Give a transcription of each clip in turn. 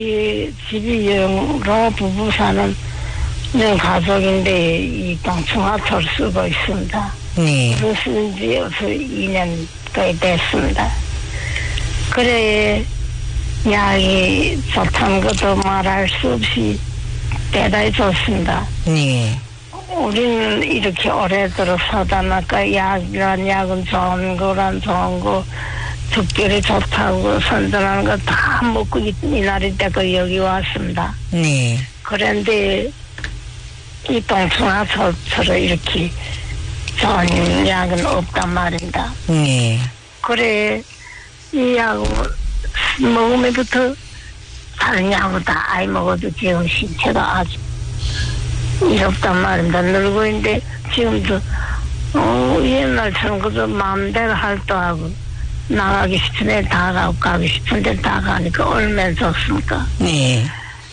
이 집이 영로 부부 사는 가족인데 이 동충하초를 쓰고 있습니다. 네. 그것은 지 2년 거의 됐습니다. 그래 약이 좋다는 것도 말할 수 없이 대단히 좋습니다. 네. 우리는 이렇게 오래도록 사다니까 약이란 약은 좋은 거란 좋은 거 특별히 좋다고 선전하는 거 다 먹고 이날이 되고 여기 왔습니다. 네. 그런데 이 동충하초처럼 이렇게 좋은 약은 없단 말입니다. 네. 그래 이 약은 먹으면부터 다른 약은 다 아이 먹어도 지금 신체가 아주 이롭단 말입니다. 늙고 있는데 지금도 옛날처럼 그저 마음대로 활동하고 나가기 싶은 데 다 가고 가기 싶은 데 다 가니까 얼마나 좋습니까? 네.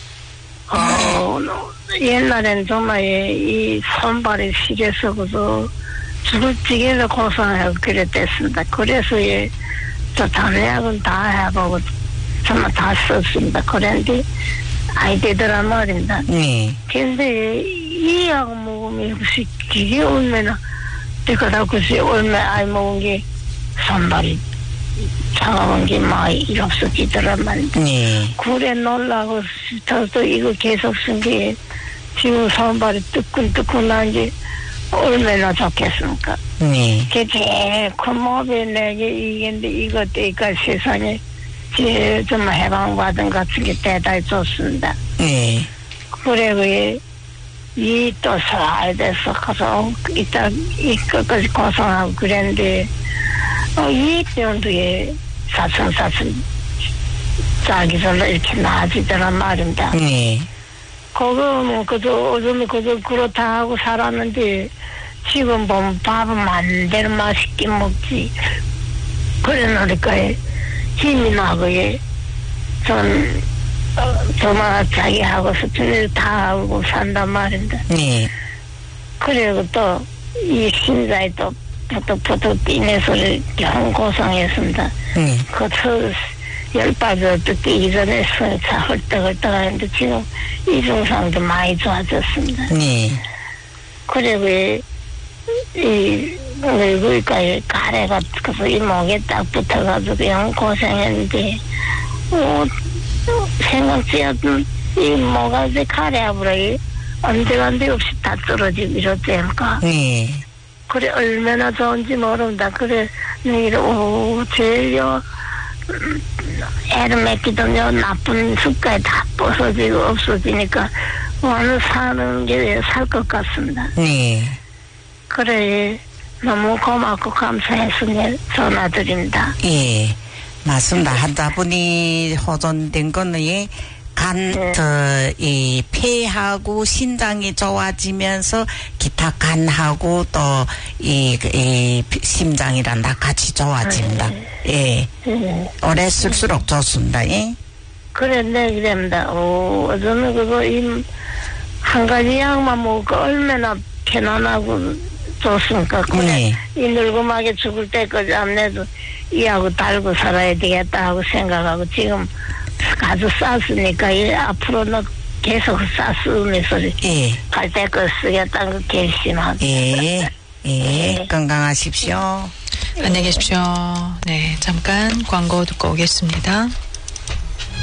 옛날엔 정말 이 손발이 시려서 그저 죽을 지게로 고생하고 그랬댔습니다. 그래서 저 다른 약은 다 해보고 정말 다 썼습니다. 그런데 아이 되더란 말입니다. 네. 근데 이 약 먹으면 혹시 기계 얼마나 내가 글쎄 얼마나 아이 먹은 게 손발이 차가운 게 많이 없어지더란 말입니다. 네. 그래 놀라고 저도 이거 계속 쓴 게 지금 손발이 뜨끈뜨끈한 게 얼마나 좋겠습니까? 네. 그게 제일 큰 몸에 내게 이긴데 이거 때니까 세상에 제일 좀 해방받은 같은 게 대단히 좋습니다. 네. 그래 이 또 살아야 돼서 가서 이따 이 끝까지 고생하고 그랬는데 이 병도 사천사천 자기들로 이렇게 나아지더란 말입니다. 네. 그거는 그저 요즘에 그저 그렇다 하고 살았는데 지금 보면 밥은 만대로 맛있게 먹지. 그래 놓으니까 힘이 나고 정말 자기 하고 싶은 일 다 하고 산단 말입니다. 네. 그리고 또 이 심장이 또 푸득푸득 뛰는 소리 영 고생했습니다. 그 열받아 듣기 이전에 차 헐떡헐떡 하는데 지금 이 증상도 많이 좋아졌습니다. 네. 그리고 이 얼굴까지 가래가 그래서 이 목에 딱 붙어가지고 영 고생했는데 생각지 않던 이 목까지 가래하버려 언제간데 없이 다 떨어지고 이렇다니까. 네. 그래 얼마나 좋은지 모른다. 그래 내가 제일요 애를 맺기도 나쁜 습관이 다 부서지고 없어지니까 오늘 사는 게 살 것 같습니다. 네. 그래 너무 고맙고 감사해서 전화드립니다. 예. 맞습니다. 하다 보니 호전된 거는 이 폐하고 신장이 좋아지면서 기타 간하고 또 이 심장이랑 다 같이 좋아집니다. 예. 오래 쓸수록 좋습니다. 예. 그래, 네, 그럽니다. 저는 그거 한 가지 약만 먹고 얼마나 편안하고 좋습니까? 그래. 네. 이 늙음하게 죽을 때까지 안 내도 이하고 달고 살아야 되겠다 하고 생각하고 지금 아주 쌌으니까 앞으로는 계속 쌌으면서 예. 갈 때까지 쓰겠다는 거 결심하고. 예. 예. 건강하십시오. 안녕히 계십시오. 네, 잠깐 광고 듣고 오겠습니다.